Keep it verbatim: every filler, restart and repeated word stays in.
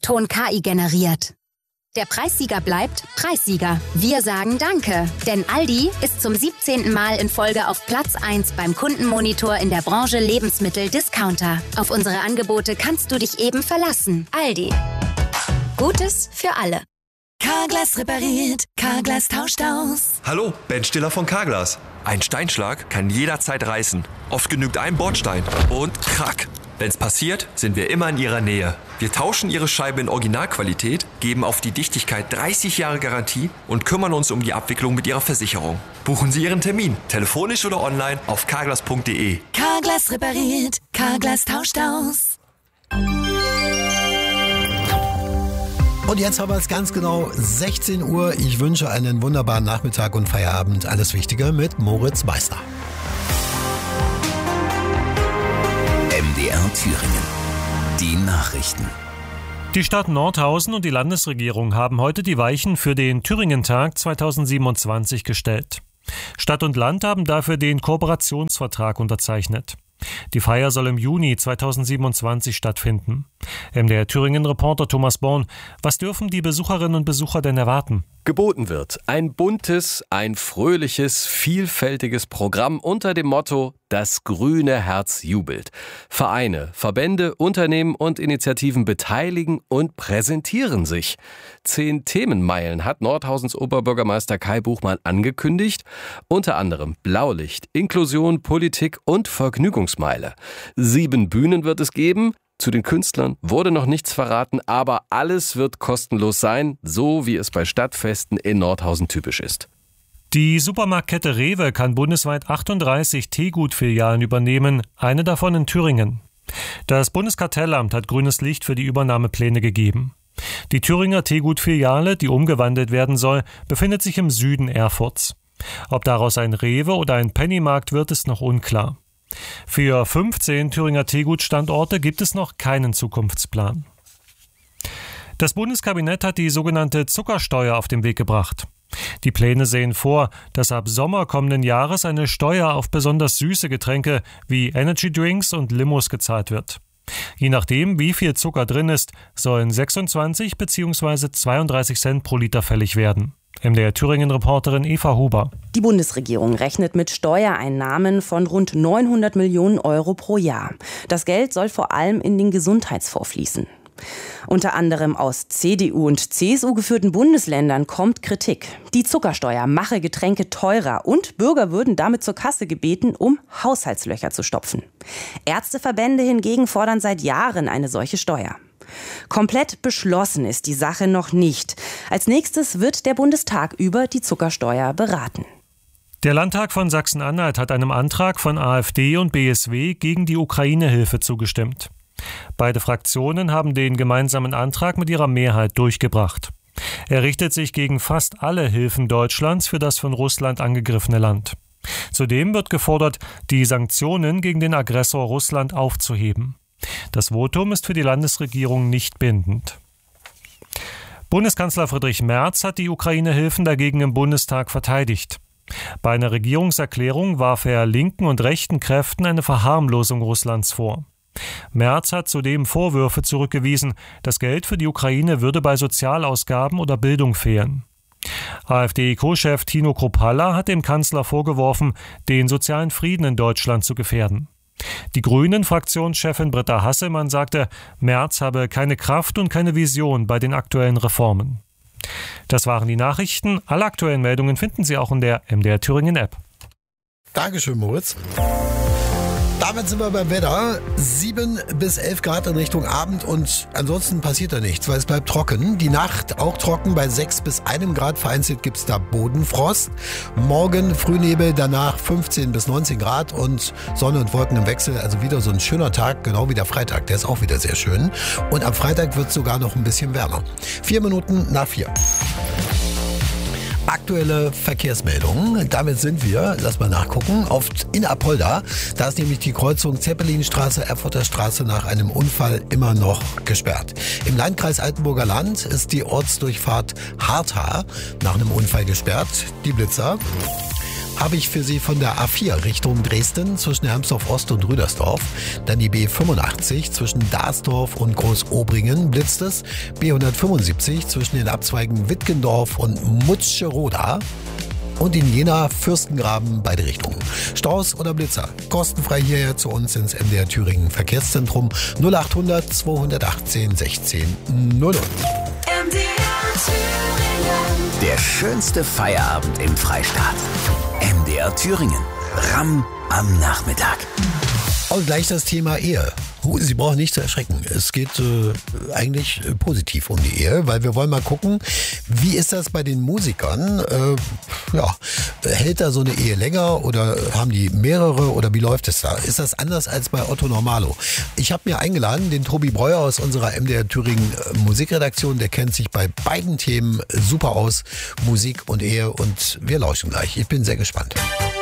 Ton K I generiert. Der Preissieger bleibt Preissieger. Wir sagen Danke, denn Aldi ist zum siebzehnten Mal in Folge auf Platz eins beim Kundenmonitor in der Branche Lebensmittel-Discounter. Auf unsere Angebote kannst du dich eben verlassen. Aldi. Gutes für alle. Carglass repariert, Carglass tauscht aus. Hallo, Ben Stiller von Carglass. Ein Steinschlag kann jederzeit reißen. Oft genügt ein Bordstein und krack. Wenn's passiert, sind wir immer in Ihrer Nähe. Wir tauschen Ihre Scheibe in Originalqualität, geben auf die Dichtigkeit dreißig Jahre Garantie und kümmern uns um die Abwicklung mit Ihrer Versicherung. Buchen Sie Ihren Termin, telefonisch oder online auf carglass punkt de. Carglass repariert, Carglass tauscht aus. Und jetzt haben wir es ganz genau sechzehn Uhr. Ich wünsche einen wunderbaren Nachmittag und Feierabend. Alles Wichtige mit Moritz Meister. M D R Thüringen. Die Nachrichten. Die Stadt Nordhausen und die Landesregierung haben heute die Weichen für den Thüringen-Tag zweitausendsiebenundzwanzig gestellt. Stadt und Land haben dafür den Kooperationsvertrag unterzeichnet. Die Feier soll im Juni zweitausendsiebenundzwanzig stattfinden. M D R Thüringen-Reporter Thomas Born, was dürfen die Besucherinnen und Besucher denn erwarten? Geboten wird ein buntes, ein fröhliches, vielfältiges Programm unter dem Motto „Das grüne Herz jubelt“. Vereine, Verbände, Unternehmen und Initiativen beteiligen und präsentieren sich. Zehn Themenmeilen hat Nordhausens Oberbürgermeister Kai Buchmann angekündigt. Unter anderem Blaulicht, Inklusion, Politik und Vergnügungsmeile. Sieben Bühnen wird es geben. Zu den Künstlern wurde noch nichts verraten, aber alles wird kostenlos sein, so wie es bei Stadtfesten in Nordhausen typisch ist. Die Supermarktkette Rewe kann bundesweit achtunddreißig Teegut-Filialen übernehmen, eine davon in Thüringen. Das Bundeskartellamt hat grünes Licht für die Übernahmepläne gegeben. Die Thüringer Teegut-Filiale, die umgewandelt werden soll, befindet sich im Süden Erfurts. Ob daraus ein Rewe oder ein Pennymarkt wird, ist noch unklar. Für fünfzehn Thüringer Teegut-Standorte gibt es noch keinen Zukunftsplan. Das Bundeskabinett hat die sogenannte Zuckersteuer auf den Weg gebracht. Die Pläne sehen vor, dass ab Sommer kommenden Jahres eine Steuer auf besonders süße Getränke wie Energy Drinks und Limos gezahlt wird. Je nachdem, wie viel Zucker drin ist, sollen sechsundzwanzig bzw. zweiunddreißig Cent pro Liter fällig werden. M D R Thüringen-Reporterin Eva Huber. Die Bundesregierung rechnet mit Steuereinnahmen von rund neunhundert Millionen Euro pro Jahr. Das Geld soll vor allem in den Gesundheitsfonds fließen. Unter anderem aus C D U und C S U geführten Bundesländern kommt Kritik. Die Zuckersteuer mache Getränke teurer und Bürger würden damit zur Kasse gebeten, um Haushaltslöcher zu stopfen. Ärzteverbände hingegen fordern seit Jahren eine solche Steuer. Komplett beschlossen ist die Sache noch nicht. Als nächstes wird der Bundestag über die Zuckersteuer beraten. Der Landtag von Sachsen-Anhalt hat einem Antrag von AfD und B S W gegen die Ukraine-Hilfe zugestimmt. Beide Fraktionen haben den gemeinsamen Antrag mit ihrer Mehrheit durchgebracht. Er richtet sich gegen fast alle Hilfen Deutschlands für das von Russland angegriffene Land. Zudem wird gefordert, die Sanktionen gegen den Aggressor Russland aufzuheben. Das Votum ist für die Landesregierung nicht bindend. Bundeskanzler Friedrich Merz hat die Ukraine-Hilfen dagegen im Bundestag verteidigt. Bei einer Regierungserklärung warf er linken und rechten Kräften eine Verharmlosung Russlands vor. Merz hat zudem Vorwürfe zurückgewiesen, das Geld für die Ukraine würde bei Sozialausgaben oder Bildung fehlen. AfD-Co-Chef Tino Kruppalla hat dem Kanzler vorgeworfen, den sozialen Frieden in Deutschland zu gefährden. Die Grünen-Fraktionschefin Britta Hasselmann sagte, Merz habe keine Kraft und keine Vision bei den aktuellen Reformen. Das waren die Nachrichten. Alle aktuellen Meldungen finden Sie auch in der M D R Thüringen App. Dankeschön, Moritz. Damit sind wir beim Wetter. sieben bis elf Grad in Richtung Abend und ansonsten passiert da nichts, weil es bleibt trocken. Die Nacht auch trocken bei sechs bis einem Grad. Vereinzelt gibt es da Bodenfrost. Morgen Frühnebel, danach fünfzehn bis neunzehn Grad und Sonne und Wolken im Wechsel. Also wieder so ein schöner Tag, genau wie der Freitag. Der ist auch wieder sehr schön. Und am Freitag wird es sogar noch ein bisschen wärmer. Vier Minuten nach vier. Aktuelle Verkehrsmeldungen. Damit sind wir, lass mal nachgucken, auf in Apolda. Da ist nämlich die Kreuzung Zeppelinstraße, Erfurter Straße nach einem Unfall immer noch gesperrt. Im Landkreis Altenburger Land ist die Ortsdurchfahrt Hartha nach einem Unfall gesperrt. Die Blitzer. habe ich für Sie von der A vier Richtung Dresden zwischen Hermsdorf Ost und Rüdersdorf. Dann die B fünfundachtzig zwischen Darsdorf und Großobringen blitzt es. B hundertfünfundsiebzig zwischen den Abzweigen Wittgendorf und Mutzscheroda. Und in Jena Fürstengraben beide Richtungen. Staus oder Blitzer? Kostenfrei hierher zu uns ins M D R Thüringen Verkehrszentrum null achthundert zweihundertachtzehn sechzehn null null. M D R Thüringen. Der schönste Feierabend im Freistaat. M D R Thüringen. Ramm am Nachmittag. Und gleich das Thema Ehe. Sie brauchen nicht zu erschrecken. Es geht äh, eigentlich äh, positiv um die Ehe, weil wir wollen mal gucken, wie ist das bei den Musikern? Äh, ja, hält da so eine Ehe länger oder haben die mehrere oder wie läuft es da? Ist das anders als bei Otto Normalo? Ich habe mir eingeladen, den Tobi Breuer aus unserer M D R Thüringen äh, Musikredaktion, der kennt sich bei beiden Themen super aus, Musik und Ehe, und wir lauschen gleich. Ich bin sehr gespannt.